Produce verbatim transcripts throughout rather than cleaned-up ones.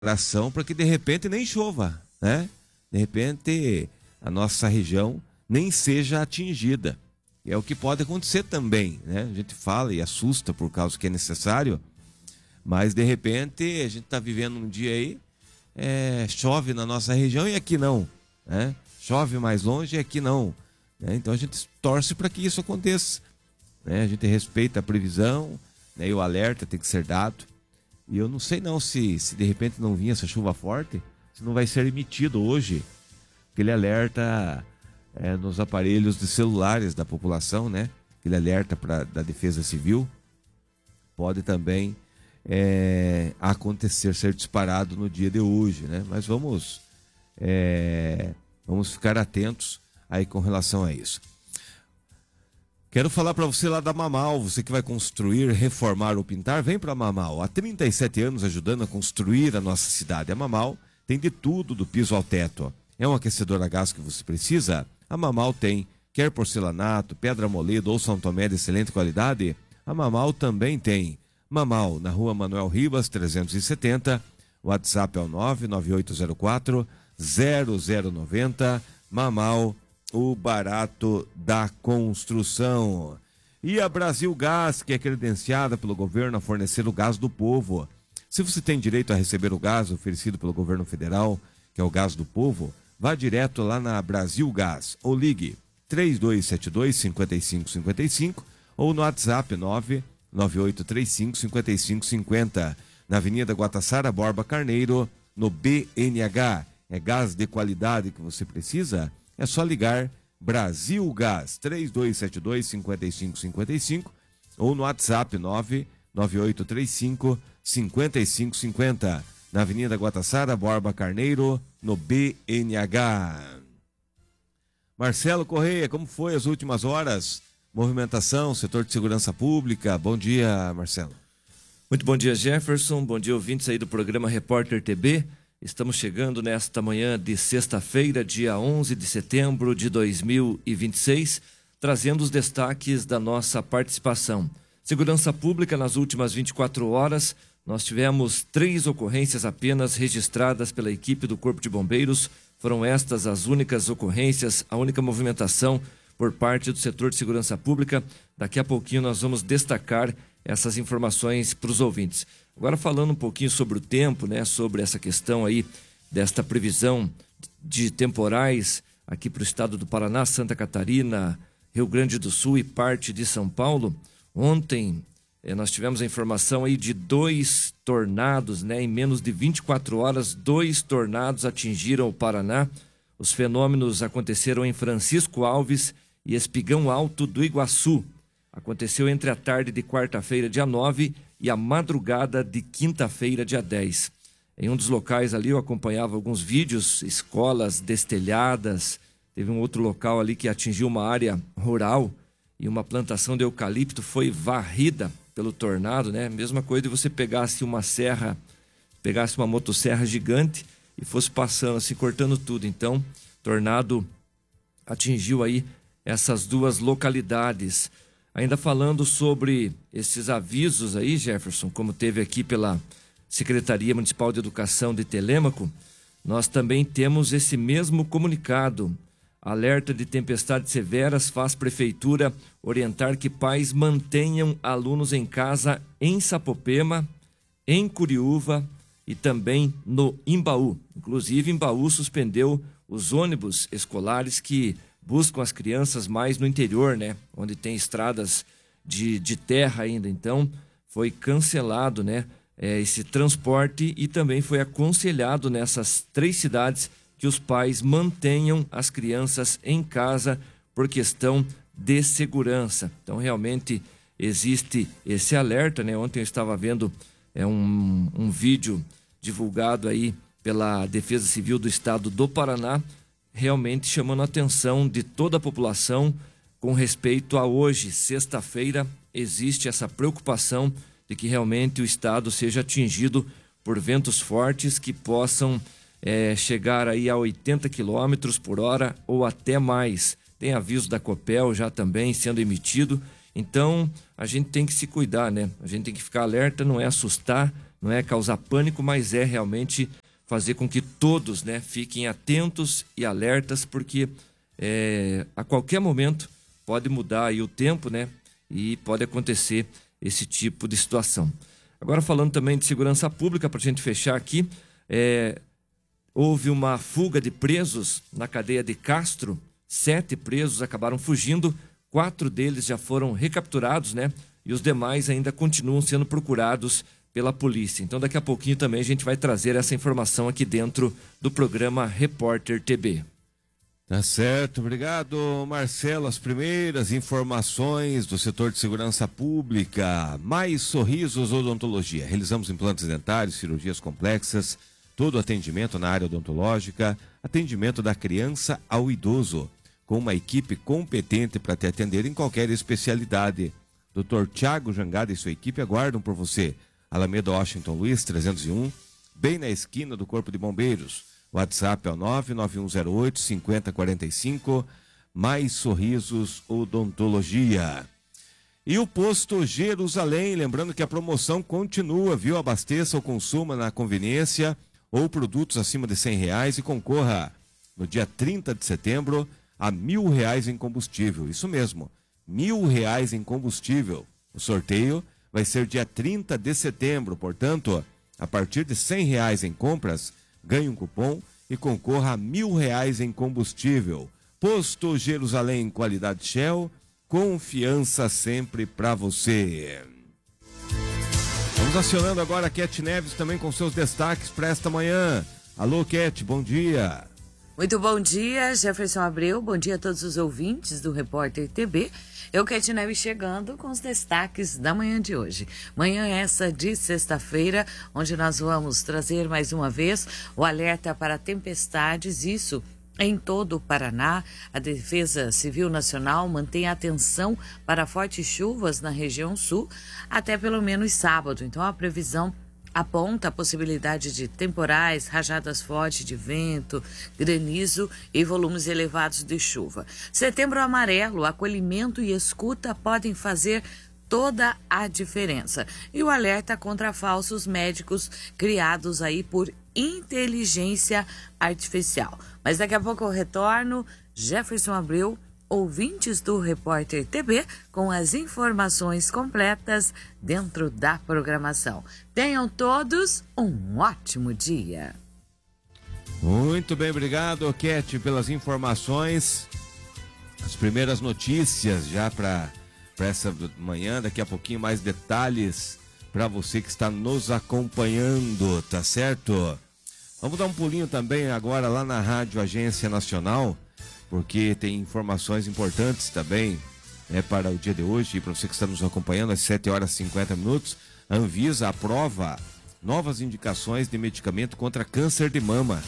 oração para que de repente nem chova, né? De repente a nossa região nem seja atingida. É o que pode acontecer também, né? A gente fala e assusta por causa que é necessário, mas de repente a gente está vivendo um dia aí, é, chove na nossa região e aqui não, né? Chove mais longe e aqui não, né? Então a gente torce para que isso aconteça, né? A gente respeita a previsão, né? E o alerta tem que ser dado. E eu não sei não se, se de repente não vinha essa chuva forte, se não vai ser emitido hoje aquele alerta é, nos aparelhos de celulares da população, né? Aquele alerta pra, da Defesa Civil. Pode também é, acontecer, ser disparado no dia de hoje, né? Mas vamos, é, vamos ficar atentos aí com relação a isso. Quero falar para você lá da Mamal, você que vai construir, reformar ou pintar, vem para a Mamal. Há trinta e sete anos ajudando a construir a nossa cidade. A Mamal tem de tudo, do piso ao teto. É um aquecedor a gás que você precisa? A Mamal tem. Quer porcelanato, pedra moledo ou São Tomé de excelente qualidade? A Mamal também tem. Mamal, na rua Manuel Ribas, trezentos e setenta. O WhatsApp é o nove nove oito zero quatro zero zero nove zero. Mamal, o barato da construção. E a Brasil Gás, que é credenciada pelo governo a fornecer o gás do povo. Se você tem direito a receber o gás oferecido pelo governo federal, que é o gás do povo, vá direto lá na Brasil Gás ou ligue três dois sete dois, cinco cinco cinco cinco ou no WhatsApp nove nove oito três cinco, cinco cinco cinco zero, na Avenida Guatassara Borba Carneiro, no B N H. É gás de qualidade que você precisa? É só ligar Brasil Gás três dois sete dois, cinco cinco cinco cinco ou no WhatsApp nove nove oito três cinco, cinco cinco cinco zero, na Avenida Guatassara Borba Carneiro, no B N H. Marcelo Correia, como foi as últimas horas? Movimentação, setor de segurança pública. Bom dia, Marcelo. Muito bom dia, Jefferson. Bom dia, ouvintes aí do programa Repórter T B. Estamos chegando nesta manhã de sexta-feira, dia onze de setembro de dois mil e vinte e seis, trazendo os destaques da nossa participação. Segurança Pública, nas últimas vinte e quatro horas, nós tivemos três ocorrências apenas registradas pela equipe do Corpo de Bombeiros. Foram estas as únicas ocorrências, a única movimentação por parte do setor de segurança pública. Daqui a pouquinho nós vamos destacar essas informações para os ouvintes. Agora falando um pouquinho sobre o tempo, né, sobre essa questão aí desta previsão de temporais aqui para o estado do Paraná, Santa Catarina, Rio Grande do Sul e parte de São Paulo. Ontem eh, nós tivemos a informação aí de dois tornados, né, em menos de vinte e quatro horas, dois tornados atingiram o Paraná. Os fenômenos aconteceram em Francisco Alves e Espigão Alto do Iguaçu. Aconteceu entre a tarde de quarta-feira, dia nove, e a madrugada de quinta-feira, dia dez. Em um dos locais ali eu acompanhava alguns vídeos, escolas destelhadas. Teve um outro local ali que atingiu uma área rural e uma plantação de eucalipto foi varrida pelo tornado, né? Mesma coisa de você pegasse uma serra, pegasse uma motosserra gigante e fosse passando assim, cortando tudo. Então, tornado atingiu aí essas duas localidades. Ainda falando sobre esses avisos aí, Jefferson, como teve aqui pela Secretaria Municipal de Educação de Telêmaco, nós também temos esse mesmo comunicado. Alerta de tempestades severas faz Prefeitura orientar que pais mantenham alunos em casa em Sapopema, em Curiúva e também no Imbaú. Inclusive, Imbaú suspendeu os ônibus escolares que buscam as crianças mais no interior, né? Onde tem estradas de, de terra ainda. Então, foi cancelado, né? É, esse transporte e também foi aconselhado nessas três cidades que os pais mantenham as crianças em casa por questão de segurança. Então, realmente existe esse alerta, né? Ontem eu estava vendo é, um, um vídeo divulgado aí pela Defesa Civil do Estado do Paraná, realmente chamando a atenção de toda a população com respeito a hoje, sexta-feira. Existe essa preocupação de que realmente o estado seja atingido por ventos fortes que possam é, chegar aí a oitenta quilômetros por hora ou até mais. Tem aviso da Copel já também sendo emitido. Então, a gente tem que se cuidar, né? A gente tem que ficar alerta, não é assustar, não é causar pânico, mas é realmente fazer com que todos, né, fiquem atentos e alertas, porque é, a qualquer momento pode mudar aí o tempo, né, e pode acontecer esse tipo de situação. Agora, falando também de segurança pública, para a gente fechar aqui, é, houve uma fuga de presos na cadeia de Castro. Sete presos acabaram fugindo, quatro deles já foram recapturados, né? E os demais ainda continuam sendo procurados pela polícia. Então, daqui a pouquinho também a gente vai trazer essa informação aqui dentro do programa Repórter T B. Tá certo, obrigado, Marcelo. As primeiras informações do setor de segurança pública. Mais Sorrisos Odontologia. Realizamos implantes dentários, cirurgias complexas, todo atendimento na área odontológica, atendimento da criança ao idoso, com uma equipe competente para te atender em qualquer especialidade. doutor Tiago Jangada e sua equipe aguardam por você. Alameda Washington Luiz, trezentos e um, bem na esquina do Corpo de Bombeiros. WhatsApp é o nove nove um zero oito, cinco zero quatro cinco. Mais Sorrisos Odontologia. E o Posto Jerusalém, lembrando que a promoção continua, viu? Abasteça ou consuma na conveniência ou produtos acima de cem reais e concorra no dia trinta de setembro a mil reais em combustível. Isso mesmo, mil reais em combustível. O sorteio vai ser dia trinta de setembro, portanto, a partir de cem reais em compras, ganhe um cupom e concorra a mil reais em combustível. Posto Jerusalém, qualidade Shell, confiança sempre para você. Vamos acionando agora a Cat Neves também com seus destaques para esta manhã. Alô, Cat, bom dia. Muito bom dia, Jefferson Abreu. Bom dia a todos os ouvintes do Repórter T B. Eu, Cat Neves, chegando com os destaques da manhã de hoje. Manhã essa de sexta-feira, onde nós vamos trazer mais uma vez o alerta para tempestades, isso em todo o Paraná. A Defesa Civil Nacional mantém atenção para fortes chuvas na região sul até pelo menos sábado. Então, a previsão aponta a possibilidade de temporais, rajadas fortes de vento, granizo e volumes elevados de chuva. Setembro amarelo, acolhimento e escuta podem fazer toda a diferença. E o alerta contra falsos médicos criados aí por inteligência artificial. Mas daqui a pouco eu retorno, Jefferson Abreu, ouvintes do Repórter T B, com as informações completas dentro da programação. Tenham todos um ótimo dia. Muito bem, obrigado, Cat, pelas informações. As primeiras notícias já para essa manhã, daqui a pouquinho mais detalhes para você que está nos acompanhando, tá certo? Vamos dar um pulinho também agora lá na Rádio Agência Nacional, porque tem informações importantes também, né, para o dia de hoje. E para você que está nos acompanhando, às sete horas e cinquenta minutos, a Anvisa aprova novas indicações de medicamento contra câncer de mama.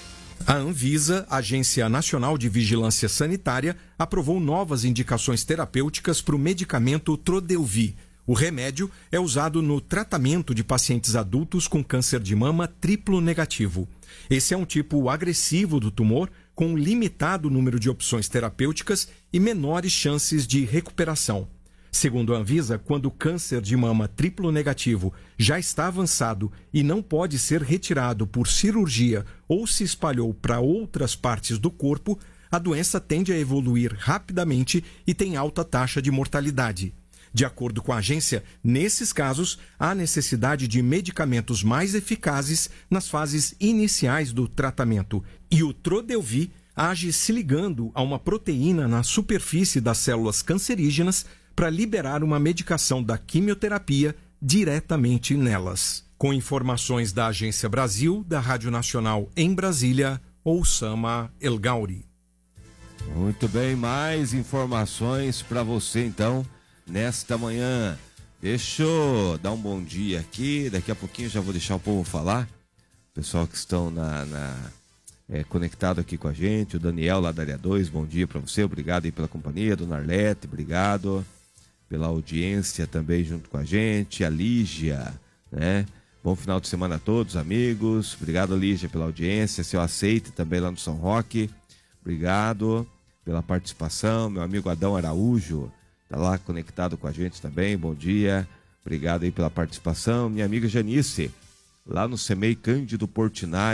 A Anvisa, Agência Nacional de Vigilância Sanitária, aprovou novas indicações terapêuticas para o medicamento Trodelvy. O remédio é usado no tratamento de pacientes adultos com câncer de mama triplo negativo. Esse é um tipo agressivo do tumor, com um limitado número de opções terapêuticas e menores chances de recuperação. Segundo a Anvisa, quando o câncer de mama triplo negativo já está avançado e não pode ser retirado por cirurgia ou se espalhou para outras partes do corpo, a doença tende a evoluir rapidamente e tem alta taxa de mortalidade. De acordo com a agência, nesses casos, há necessidade de medicamentos mais eficazes nas fases iniciais do tratamento. E o Trodelvy age se ligando a uma proteína na superfície das células cancerígenas para liberar uma medicação da quimioterapia diretamente nelas. Com informações da Agência Brasil, da Rádio Nacional em Brasília, Oussama El Gauri. Muito bem, mais informações para você então nesta manhã. Deixa eu dar um bom dia aqui, daqui a pouquinho já vou deixar o povo falar, pessoal que estão na, na é, conectado aqui com a gente, o Daniel lá da área dois, bom dia para você, obrigado aí pela companhia, dona Arlete, obrigado pela audiência também junto com a gente, a Lígia, né? Bom final de semana a todos, amigos, obrigado Lígia pela audiência, seu aceite também lá no São Roque, obrigado pela participação, meu amigo Adão Araújo, tá lá conectado com a gente também, bom dia, obrigado aí pela participação. Minha amiga Janice, lá no CEMEI Cândido Portinari.